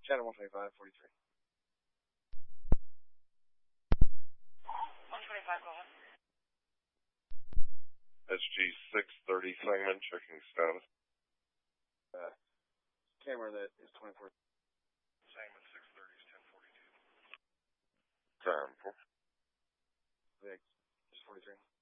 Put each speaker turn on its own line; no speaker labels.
Channel 125, 43.
125, go ahead.
SG 630 Sangamon, checking status.
Camera that is 24.
Sangamon 630 is 1042. Time for.
Vic, just 43.